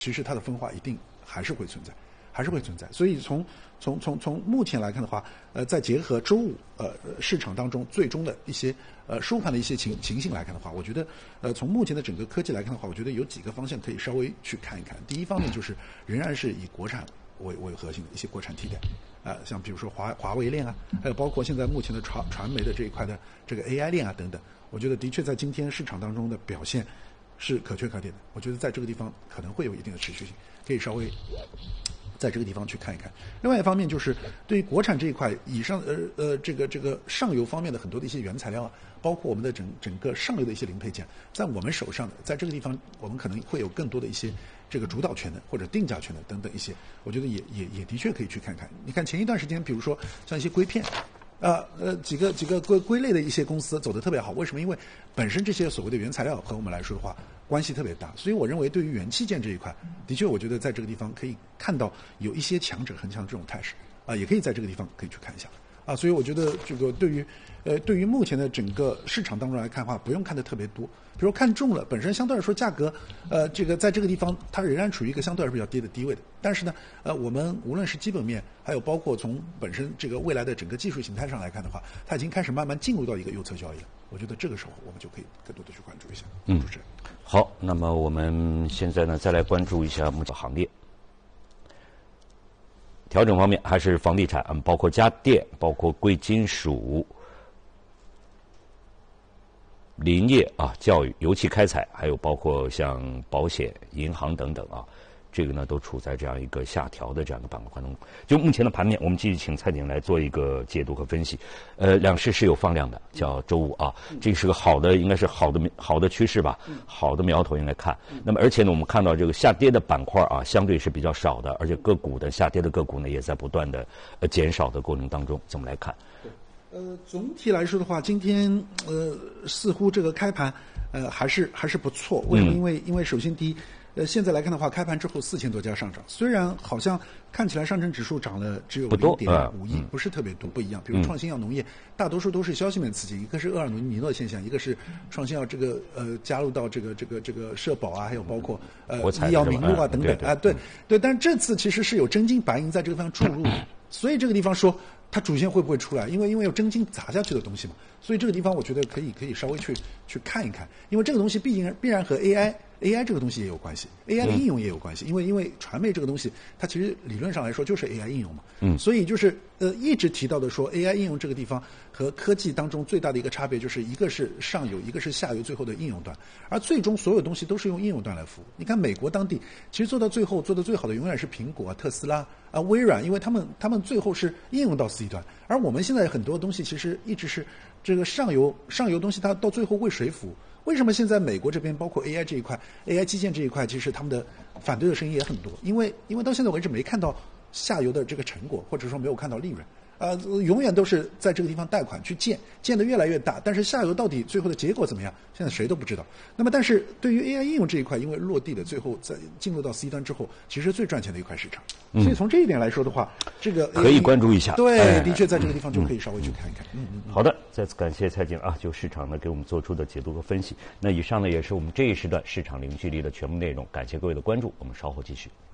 其实它的分化一定还是会存在。所以从目前来看的话，再结合周五市场当中最终的一些收盘的一些情形来看的话，我觉得从目前的整个科技来看的话，我觉得有几个方向可以稍微去看一看。第一方面就是仍然是以国产为核心的一些国产替代，像比如说华为链啊，还有包括现在目前的传媒的这一块的这个 AI 链啊等等，我觉得的确在今天市场当中的表现是可圈可点的。我觉得在这个地方可能会有一定的持续性，可以稍微在这个地方去看一看。另外一方面就是对于国产这一块以上这个上游方面的很多的一些原材料啊，包括我们的整个上游的一些零配件，在我们手上的，在这个地方我们可能会有更多的一些这个主导权的或者定价权的等等一些，我觉得也的确可以去看看。你看前一段时间，比如说像一些硅片。几个归类的一些公司走得特别好，为什么？因为本身这些所谓的原材料和我们来说的话关系特别大，所以我认为对于元器件这一块，的确我觉得在这个地方可以看到有一些强者恒强这种态势也可以在这个地方可以去看一下所以我觉得这个对于目前的整个市场当中来看的话，不用看得特别多。比如看中了，本身相对来说价格，这个在这个地方它仍然处于一个相对来说比较低的低位的。但是呢，我们无论是基本面，还有包括从本身这个未来的整个技术形态上来看的话，它已经开始慢慢进入到一个右侧交易了。我觉得这个时候我们就可以更多的去关注一下。主持人。 好，那么我们现在呢，再来关注一下目前行业。调整方面还是房地产，包括家电，包括贵金属、林业教育、油气开采，还有包括像保险、银行等等这个呢都处在这样一个下调的这样的板块当中。就目前的盘面，我们继续请蔡景来做一个解读和分析。两市是有放量的，叫周五这是个好的，应该是好的趋势吧，好的苗头应该看。那么而且呢，我们看到这个下跌的板块相对是比较少的，而且个股的下跌的个股呢也在不断的减少的过程当中，怎么来看？ 总体来说的话，今天似乎这个开盘还是不错。为什么？因为首先第一。现在来看的话，开盘之后4000多家上涨，虽然好像看起来上证指数涨了只有0.5亿，不是特别多，不一样。比如创新药农业，大多数都是消息面刺激，一个是厄尔尼诺现象，一个是创新药这个加入到这个社保还有包括医药名录等等对。但这次其实是有真金白银在这个地方注入的，所以这个地方说它主线会不会出来？因为有真金砸下去的东西嘛，所以这个地方我觉得可以稍微去看一看，因为这个东西必然和AI 这个东西也有关系 ，AI 的应用也有关系，因为传媒这个东西，它其实理论上来说就是 AI 应用嘛，所以就是一直提到的说 AI 应用这个地方和科技当中最大的一个差别就是一个是上游，一个是下游，最后的应用端，而最终所有东西都是用应用端来服务。你看美国当地其实做到最后做的最好的永远是苹果、特斯拉微软，因为他们最后是应用到 C 端，而我们现在很多东西其实一直是这个上游东西，它到最后为谁服务？为什么现在美国这边包括 AI 这一块 AI 基建这一块，其实他们的反对的声音也很多，因为到现在为止没看到下游的这个成果，或者说没有看到利润永远都是在这个地方贷款去建得越来越大，但是下游到底最后的结果怎么样，现在谁都不知道。那么但是对于 AI 应用这一块，因为落地的最后在进入到 C 端之后，其实最赚钱的一块市场，所以从这一点来说的话，这个可以关注一下。 对，的确在这个地方就可以稍微去看一看。 好的，再次感谢蔡景就市场呢给我们做出的解读和分析。那以上呢也是我们这一时段市场零距离的全部内容，感谢各位的关注，我们稍后继续。